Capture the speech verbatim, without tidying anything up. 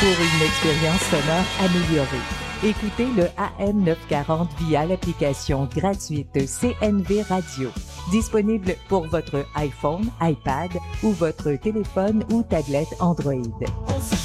pour une expérience sonore améliorée. Écoutez le A M neuf cent quarante via l'application gratuite C N V Radio, disponible pour votre iPhone, iPad ou votre téléphone ou tablette Android.